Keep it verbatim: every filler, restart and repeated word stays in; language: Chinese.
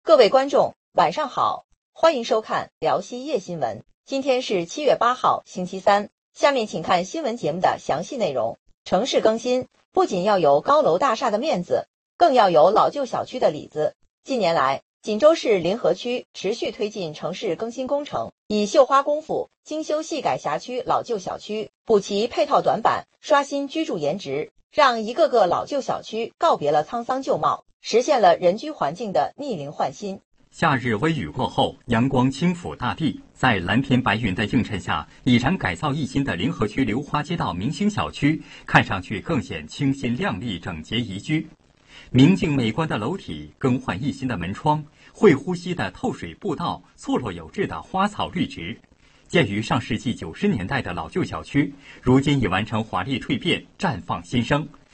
各位观众，晚上好，欢迎收看辽西夜新闻。今天是七月八号，星期三。下面请看新闻节目的详细内容。城市更新不仅要有高楼大厦的面子，更要有老旧小区的里子。近年来，锦州市临河区持续推进城市更新工程，以绣花功夫精修细改辖区老旧小区，补齐配套短板，刷新居住颜值，让一个个老旧小区告别了沧桑旧貌，实现了人居环境的逆龄换新。 夏日微雨过后，阳光轻抚大地，在蓝天白云的映衬下，已然改造一新的临河区流花街道明星小区，看上去更显清新亮丽、整洁宜居。明净美观的楼体，更换一新的门窗，会呼吸的透水步道，错落有致的花草绿植。建于上世纪九十年代的老旧小区，如今已完成华丽蜕变，绽放新生。